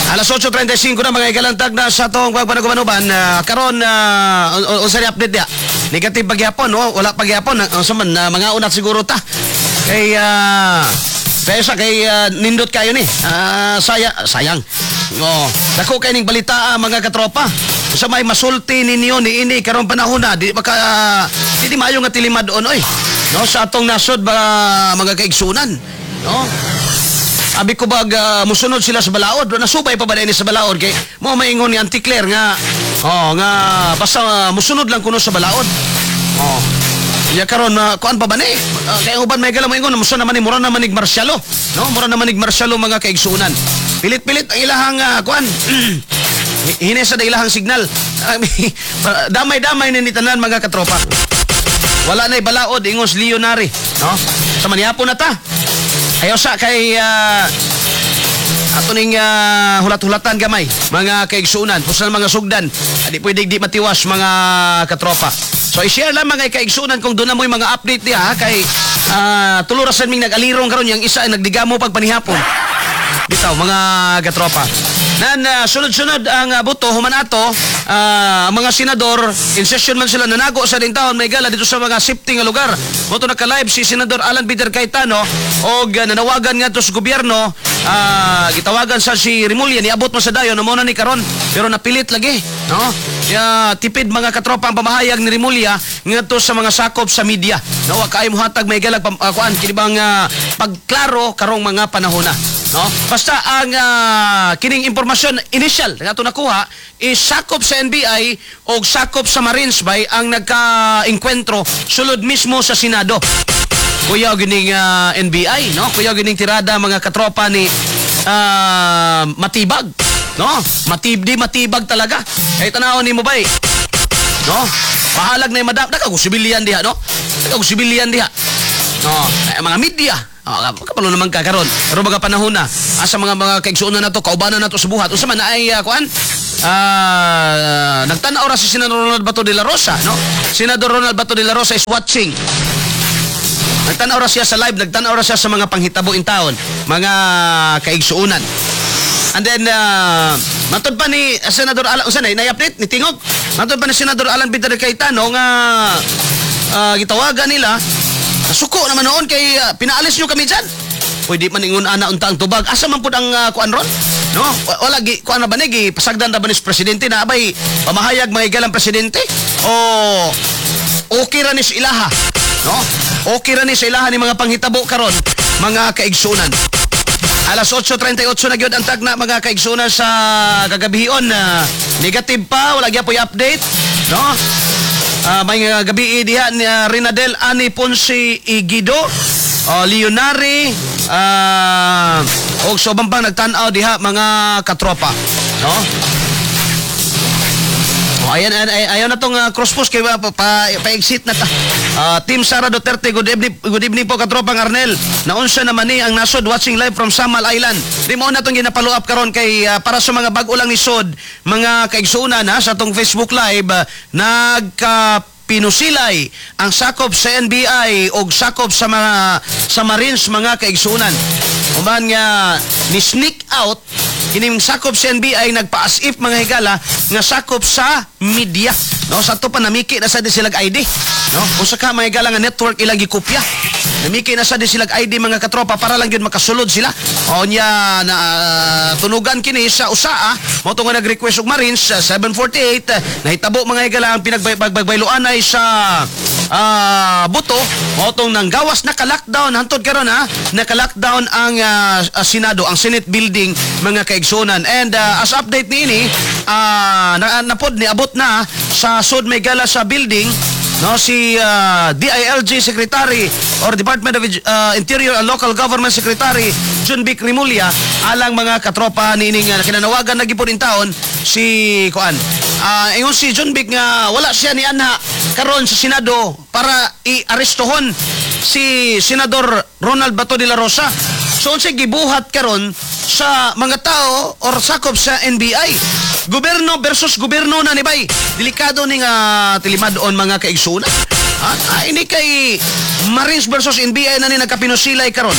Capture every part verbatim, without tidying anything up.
Alas eight treinta y cinco na mga ikalantag na sa tong pagpanagumanuban. Uh, karon uh, unsa ni update dia? Negative pagyapon, no? Wala pagyapon. Unsa man uh, mga unat siguro ta. Kay uh, kay sa kay uh, nindot kayo ni. Uh, saya sayang. Oh, dako kay ning balita uh, mga katropa. Sa may masulti ninyo ni ini karon panahon na di baka uh, di, di maayo nga tilimad on oy. No, sa atong nasod ba mga kaigsunan, no? Abi ko bag uh, musunod sila sa balaod, nasubay pa ba din sa balaod kay mo maingon ni Auntie Claire nga oh nga basta uh, musunod lang kuno sa balaod. Oh. Ya karon uh, kuan pa ba ni? Uh, kay uban may galang maingon muso naman ni mura naman nig Marcialo, no? Mura naman nig Marcialo mga kaigsunan. Pilit-pilit ang ilahang uh, kuan. Hine sa ilahang signal. Damay-damay ni tanan mga katropa. Wala na'y balaod ingos Leonari, no? Sa manihapon na ta. Ayaw sa kay uh, ato ning uh, hulat-hulatan gamay mga kaigsunan pusa mga sugdan adi pwede di matiwas mga katropa. So i-share lang mga kaigsunan kung doon na mo'y mga update diha ha, kay uh, tulurasan ming nag-alirong karon yang isa ay nagdigamo pag panihapon bitaw mga katropa. Nan uh, sunod-sunod ang uh, buto human ato uh, mga senador in session man sila nanago sa ding taon may gala dito sa mga safety nga lugar. Buto naka-live si Senador Alan Peter Cayetano og uh, nanawagan nga to sa gobyerno uh, gitawagan sa si Remulla niabot mo sa dayon mo na ni karon pero napilit lagi, no? Ya tipid mga katropa ang pamahayag ni Remulla ngadto sa mga sakop sa media. No, wa kay muhatag may galag uh, kuan kini bang uh, pagklaro karong mga panahon na. No? Basta ang uh, kining impormasyon initial nga to nakuha is sakop sa N B I o sakop sa Marines Bay ang nagka-enkwentro sulod mismo sa Senado. Kuya gining uh, N B I, no? Kuya gining tirada mga katropa ni uh, matibag, no? Matibdi matibag talaga. Kay tanawon nimo bay. No? Pahalag na madam, daga sibilyan diha, no? Daga sibilyan diha. No, ay, mga media oh, kapalo naman ka karon pero mga panahon na asa mga mga kaigsuonan nato kaubanan nato sa buhat unsa man ay uh, kuan uh, nagtan-aw ra si Senador Ronald Bato de la Rosa, no? Senador Ronald Bato de la Rosa is watching. Nagtan-aw ra siya sa live, nagtan-aw ra siya sa mga panghitabo in taon, mga kaigsuonan. And then uh, matod pa ni Senador Alan unsa nay na-update ni tingog. Matod pa ni Senador Alan Peter Cayetano nga uh, gitawagan nila suko naman noon kay uh, pinaalis nyo kami dyan. Pwede man ingon ana unta ang tubag. Asa man pud ang uh, kuan ron? No? Wala gi kuan na ba ni gi pasagdan na ba ni presidente na abay pamahayag mga igalang presidente? O okay ra ni sa ilaha, no? Okay ra ni sa ilaha ni mga panghitabo karon, mga kaigsunan. Alas eight thirty-eight na gyud ang tagna mga kaigsunan sa kagabihon. Uh, negative pa, wala gyud po update, no? Uh, may uh, gabi diha ni uh, Rinadel Ani Ponce Igido, uh, Leonari, uh, og so bang nagtan-aw diha mga katropa, no? Oh, ayan, ayan, ayan na tong uh, cross-post kay pa, pa, pa-exit na ta. Uh, Team Sara Duterte, good evening, good evening po katropang Arnel. Naunsa naman ni ang nasod watching live from Samal Island. Di mo na itong ginapalo up karon kay uh, para sa mga bag-o lang ni Sod, mga kaigsuunan ha, sa itong Facebook live, uh, nagka pinusilay ang sakop sa N B I o sakop sa mga sa Marines mga kaigsuunan. Uban nga ni sneak out kining sakop sa N B I nagpa-as if mga higala nga sakop sa media, no? Sa to pa namiki na sa di silag I D, no? Usa ka mga higala nga network ilang gikopya. Namiki na sa di silag I D mga katropa para lang gyud makasulod sila. O nya na uh, tunugan kini sa usaa mo to nga nag-request og Marines uh, seven forty-eight uh, nahitabo mga higala ang pinagbagbayloan ay sa uh, buto mo tong nang gawas naka-lockdown hantod karon ha, naka-lockdown ang uh, uh, Senado, ang Senate building mga kaigsunan. And uh, as update niini uh, na, napod ni abot na sa Sud may gala sa building, no, si uh, D I L G Secretary or Department of uh, Interior and Local Government Secretary John Vic Remulla alang mga katropa nining uh, kinanawagan na gipon in taon si kuan. Uh, ingon si John Vic nga wala siya ni anha karon sa Senado para i-arestohon si Senador Ronald Bato de la Rosa. So unsay gibuhat karon sa mga tao or sakop sa N B I? Gobyerno versus gobyerno na ni bay. Delikado ning uh, tilimadon mga kaigsunan. Ah, ah, ini kay Marines versus N B I na ni nagkapinusilay karon.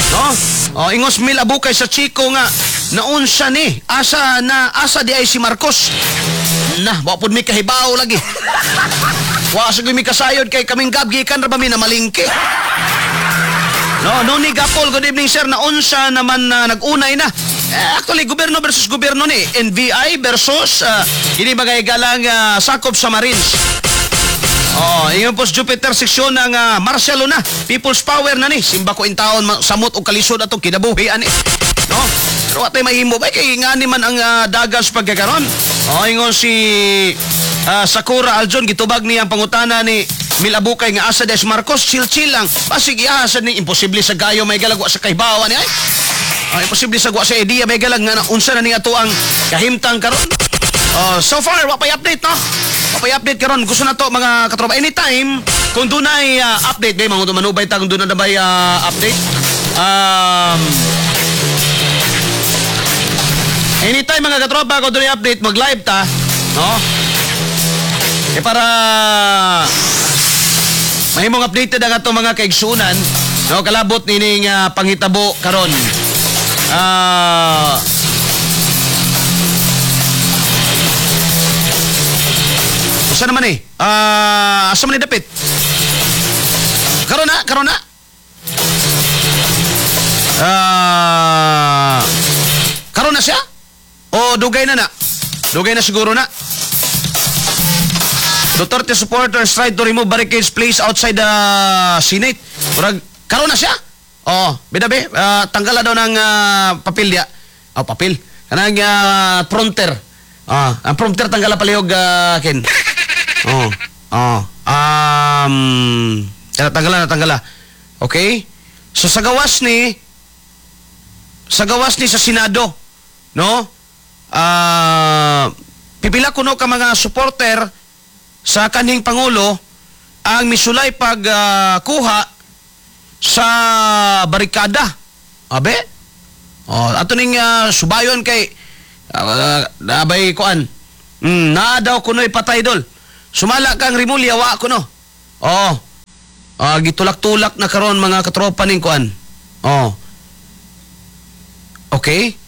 No? Oh, ingos mil abukay sa Chico nga naunsa ni asa na asa di ay si Marcos. Na, wa pud mi kahibaw lagi. Wa sa mi kasayod kay kaming gabgikan ra ba mi na malingke. No, no ni Gapol, good evening sir. Naunsa naman na nag-unay na. Eh, actually, gobyerno versus gobyerno ni. N V I versus uh, hindi bagay galang uh, sakop sa Marines. Oh, iyon po sa Jupiter seksyon ng uh, Marcelo na. People's Power na ni. Simba ko in taon, ma- samot o kalisod atong kinabuhi ani. No? Pero atay mahimo ba kay nga ni man ang uh, dagan sa pagkakaroon. Oh, ingon si uh, Sakura Aljon gitubag niya ang pangutana ni Milabukay nga asa des Marcos, chill-chill lang. Pasig iasa ni imposible sa gayo may galagwa sa kaibawan ni ay. Oh, imposible sa gwa sa idea may galag nga na unsa na ni ato ang kahimtang karon. Oh, so far wa pay update no. Wa pay update karon. Gusto na to mga katropa anytime kung dunay uh, update bay mga manubay ta kung dunay na bay uh, update. Um Anytime mga katropa kung dunay update mag-live ta, no? Eh para mahimong updated ang ato mga kaigsunan, no, kalabot nining uh, panghitabo karon. Ah uh, Asa naman eh? Ah, uh, asa man ni dapit? Karon na, karon na. Ah, uh, karon na siya? O dugay na na? Dugay na siguro na. Duterte supporters tried to remove barricades placed outside the Senate. Murag, karon na siya? Oh, bidabe, uh, tanggala daw ng uh, papel dia. Oh, papel. Kanang uh, prompter. Ah, ang prompter tanggala palihog uh, kin. Oh. Oh. Um, tanggala na tanggala. Okay? So sa gawas ni sa gawas ni sa Senado, no? Ah, uh, pipila kuno ka mga supporter sa kaning Pangulo ang misulay pag uh, kuha sa barikada. Abe? Oh, ato ning uh, subayon kay uh, nabay kuan. Mm, na daw kunoy patay dol. Sumala kang Rimulya wa kuno. Oh. Ah, gitulak-tulak na karon mga katropa ning kuan. Oh. Okay?